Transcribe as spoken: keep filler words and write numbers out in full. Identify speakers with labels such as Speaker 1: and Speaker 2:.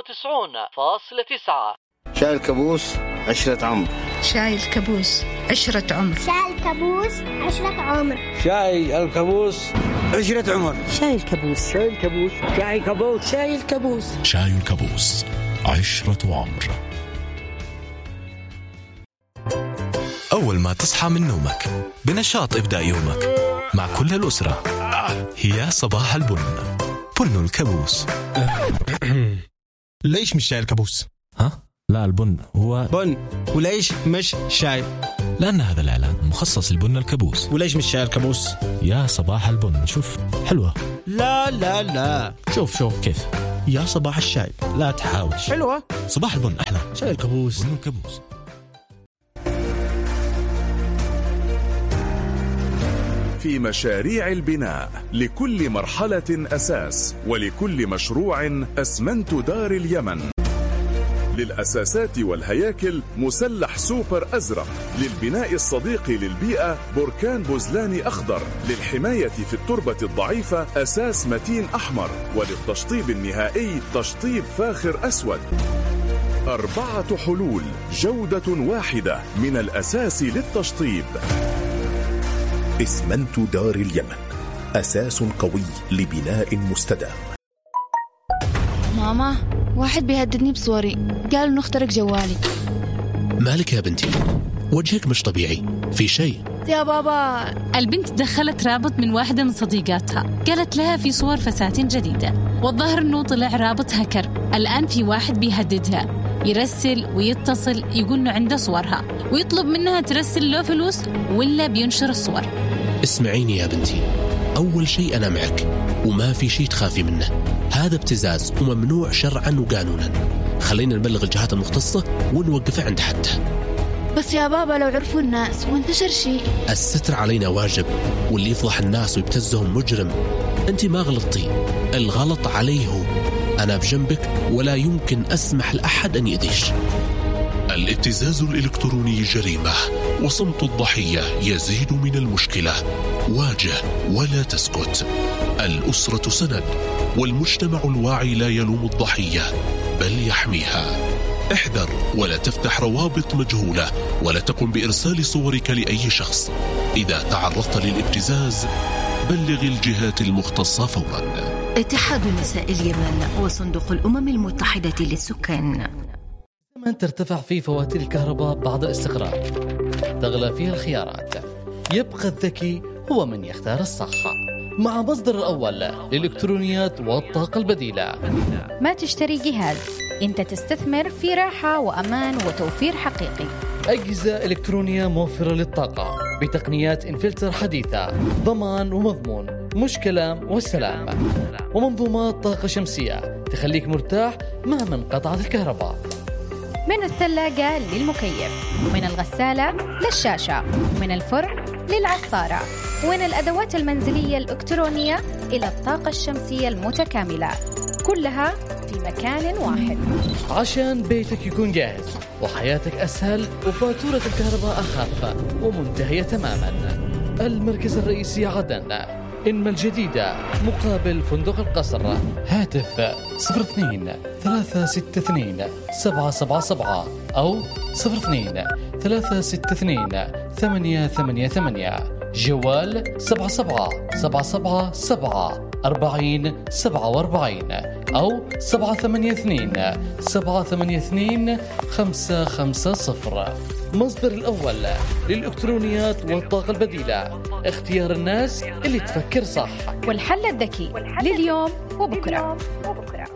Speaker 1: وتسعون فاصلة تسعة.
Speaker 2: شاي الكابوس عشرة عمر.
Speaker 3: شاي الكابوس عشرة عمر.
Speaker 4: شاي الكابوس عشرة عمر.
Speaker 5: شاي الكابوس عشرة عمر.
Speaker 6: شاي الكابوس.
Speaker 5: شاي الكابوس.
Speaker 6: شاي الكابوس. شاي الكابوس.
Speaker 7: شاي الكابوس عشرة عمر. أول ما تصحى من نومك بنشاط ابدأ يومك مع كل الأسرة، هي صباح البن. بن الكابوس.
Speaker 8: ليش مش شاي الكابوس؟
Speaker 7: ها؟ لا، البن هو
Speaker 8: بن. وليش مش شاي؟
Speaker 7: لأن هذا الإعلان مخصص لبن الكابوس.
Speaker 8: وليش مش شاي الكابوس؟
Speaker 7: يا صباح البن، شوف حلوة.
Speaker 8: لا لا لا، شوف شوف
Speaker 7: كيف؟
Speaker 8: يا صباح الشاي.
Speaker 7: لا تحاول.
Speaker 8: حلوة.
Speaker 7: صباح البن أحلى.
Speaker 8: شاي الكابوس.
Speaker 7: بن الكابوس.
Speaker 9: في مشاريع البناء لكل مرحلة أساس، ولكل مشروع أسمنت دار اليمن. للأساسات والهياكل مسلح سوبر أزرق، للبناء الصديق للبيئة بركان بوزلاني أخضر، للحماية في التربة الضعيفة أساس متين أحمر، وللتشطيب النهائي تشطيب فاخر أسود. أربعة حلول، جودة واحدة من الأساس للتشطيب.
Speaker 10: اسمنت دار اليمن، أساس قوي لبناء مستدام.
Speaker 11: ماما، واحد بيهددني بصوري، قال إنه اخترق جوالي.
Speaker 12: مالك يا بنتي؟ وجهك مش طبيعي، في شيء؟
Speaker 11: يا بابا،
Speaker 13: البنت دخلت رابط من واحدة من صديقاتها، قالت لها في صور فساتين جديدة، والظاهر إنه طلع رابط هكر. الآن في واحد بيهددها، يرسل ويتصل يقول إنه عنده صورها، ويطلب منها ترسل له فلوس ولا بينشر الصور.
Speaker 12: اسمعيني يا بنتي، أول شيء أنا معك وما في شيء تخافي منه، هذا ابتزاز وممنوع شرعا وقانونا. خلينا نبلغ الجهات المختصة ونوقفه عند حدها.
Speaker 11: بس يا بابا لو عرفوا الناس وانتشر شيء.
Speaker 12: الستر علينا واجب، واللي يفضح الناس ويبتزهم مجرم. أنت ما غلطتي، الغلط عليه هو. أنا بجنبك ولا يمكن أسمح لأحد أن يأذيش.
Speaker 10: الابتزاز الإلكتروني جريمة، وصمت الضحية يزيد من المشكلة. واجه ولا تسكت. الأسرة سند، والمجتمع الواعي لا يلوم الضحية بل يحميها. احذر ولا تفتح روابط مجهولة، ولا تقم بإرسال صورك لأي شخص. إذا تعرضت للابتزاز بلغ الجهات المختصة فورا.
Speaker 14: اتحاد نساء اليمن وصندوق الأمم المتحدة للسكان.
Speaker 15: من ترتفع فيه فواتير الكهرباء بعد استقرار، تغلى فيها الخيارات، يبقى الذكي هو من يختار الصح. مع مصدر الأول للإلكترونيات والطاقة البديلة.
Speaker 16: ما تشتري جهاز، انت تستثمر في راحة وأمان وتوفير حقيقي.
Speaker 15: أجهزة إلكترونية موفرة للطاقة بتقنيات انفلتر حديثة، ضمان ومضمون، مش كلام والسلام. ومنظومات طاقة شمسية تخليك مرتاح مهما انقطعت الكهرباء.
Speaker 16: من الثلاجة للمكيف، ومن الغسالة للشاشة، ومن الفرن للعصارة، ومن الأدوات المنزلية الإلكترونية إلى الطاقة الشمسية المتكاملة، كلها في مكان واحد،
Speaker 15: عشان بيتك يكون جاهز وحياتك أسهل وفاتورة الكهرباء أخف ومنتهية تماما. المركز الرئيسي عدن، إنما الجديدة مقابل فندق القصر. هاتف صفر اثنين ثلاثة ستة اثنين سبعة سبعة سبعة أو صفر اثنين ثلاثة ستة اثنين ثمانية ثمانية ثمانية. جوال سبعة سبعة سبعة سبعة سبعة أربعين سبعة وأربعين أو سبعة ثمانية اثنين سبعة ثمانية اثنين خمسة خمسة صفر. مصدر الأول للإلكترونيات والطاقة البديلة، اختيار الناس اللي تفكر صح،
Speaker 16: والحل الذكي لليوم وبكرة.